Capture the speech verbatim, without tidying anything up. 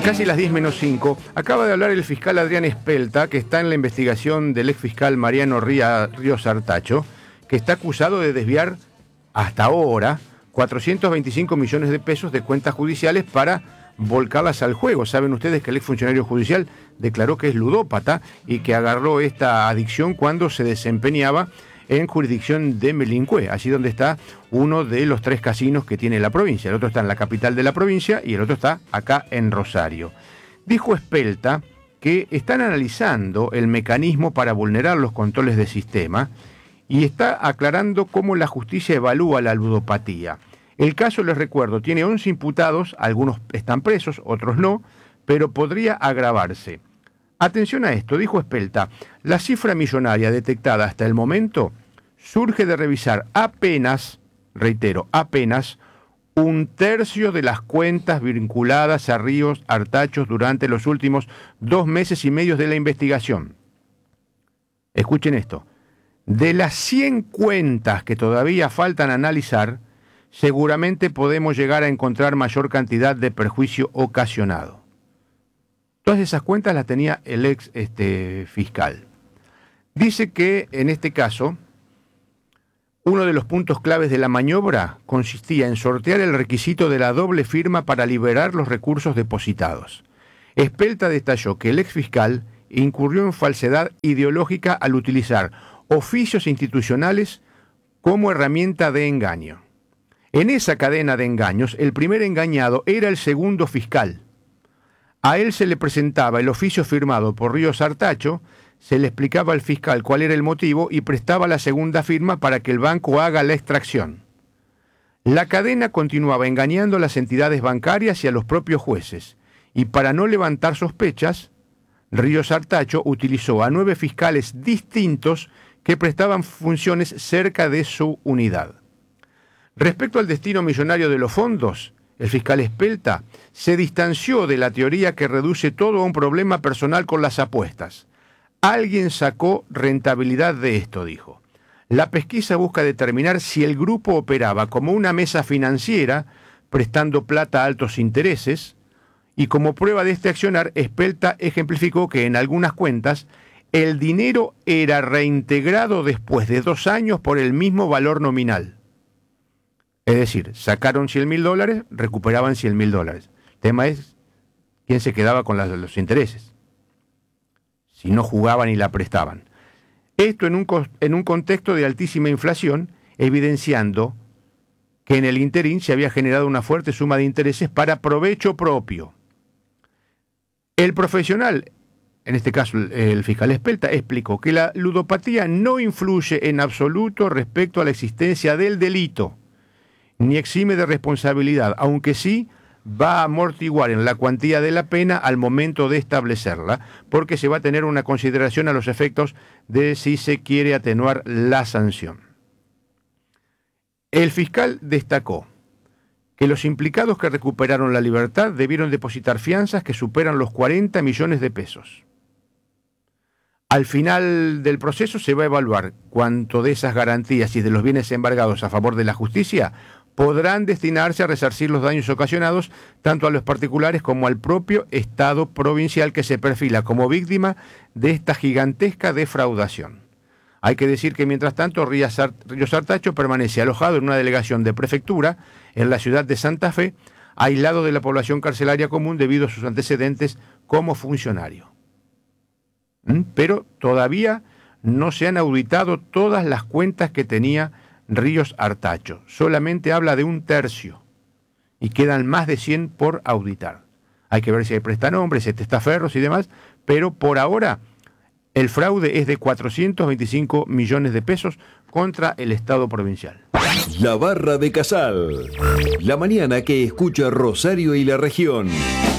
Casi las diez menos cinco, acaba de hablar el fiscal Adrián Espelta, que está en la investigación del ex fiscal Mariano Ría, Ríos Artacho, que está acusado de desviar hasta ahora cuatrocientos veinticinco millones de pesos de cuentas judiciales para volcarlas al juego. Saben ustedes que el ex funcionario judicial declaró que es ludópata y que agarró esta adicción cuando se desempeñaba en jurisdicción de Melincué, allí donde está uno de los tres casinos que tiene la provincia. El otro está en la capital de la provincia y el otro está acá en Rosario. Dijo Espelta que están analizando el mecanismo para vulnerar los controles de sistema y está aclarando cómo la justicia evalúa la ludopatía. El caso, les recuerdo, tiene once imputados, algunos están presos, otros no, pero podría agravarse. Atención a esto, dijo Espelta, la cifra millonaria detectada hasta el momento surge de revisar apenas, reitero, apenas un tercio de las cuentas vinculadas a Ríos Artachos durante los últimos dos meses y medio de la investigación. Escuchen esto, de las cien cuentas que todavía faltan analizar, seguramente podemos llegar a encontrar mayor cantidad de perjuicio ocasionado. Todas esas cuentas las tenía el ex este, fiscal. Dice que, en este caso, uno de los puntos claves de la maniobra consistía en sortear el requisito de la doble firma para liberar los recursos depositados. Espelta detalló que el ex fiscal incurrió en falsedad ideológica al utilizar oficios institucionales como herramienta de engaño. En esa cadena de engaños, el primer engañado era el segundo fiscal. A él se le presentaba el oficio firmado por Ríos Artacho, se le explicaba al fiscal cuál era el motivo y prestaba la segunda firma para que el banco haga la extracción. La cadena continuaba engañando a las entidades bancarias y a los propios jueces, y para no levantar sospechas, Ríos Artacho utilizó a nueve fiscales distintos que prestaban funciones cerca de su unidad. Respecto al destino millonario de los fondos, el fiscal Espelta se distanció de la teoría que reduce todo a un problema personal con las apuestas. Alguien sacó rentabilidad de esto, dijo. La pesquisa busca determinar si el grupo operaba como una mesa financiera, prestando plata a altos intereses, y como prueba de este accionar, Espelta ejemplificó que en algunas cuentas el dinero era reintegrado después de dos años por el mismo valor nominal. Es decir, sacaron cien mil dólares, recuperaban cien mil dólares. El tema es quién se quedaba con las, los intereses, si no jugaban y la prestaban. Esto en un, en un contexto de altísima inflación, evidenciando que en el interín se había generado una fuerte suma de intereses para provecho propio. El profesional, en este caso el fiscal Espelta, explicó que la ludopatía no influye en absoluto respecto a la existencia del delito, ni exime de responsabilidad, aunque sí va a amortiguar en la cuantía de la pena al momento de establecerla, porque se va a tener una consideración a los efectos de si se quiere atenuar la sanción. El fiscal destacó que los implicados que recuperaron la libertad debieron depositar fianzas que superan los cuarenta millones de pesos. Al final del proceso se va a evaluar cuánto de esas garantías y de los bienes embargados a favor de la justicia podrán destinarse a resarcir los daños ocasionados tanto a los particulares como al propio Estado provincial que se perfila como víctima de esta gigantesca defraudación. Hay que decir que mientras tanto Ríos Artacho permanece alojado en una delegación de prefectura en la ciudad de Santa Fe, aislado de la población carcelaria común debido a sus antecedentes como funcionario. Pero todavía no se han auditado todas las cuentas que tenía Ríos Artacho. Solamente habla de un tercio y quedan más de cien por auditar. Hay que ver si hay prestanombres, testaferros y demás, pero por ahora el fraude es de cuatrocientos veinticinco millones de pesos contra el Estado provincial. La Barra de Casal. La mañana que escucha Rosario y la región.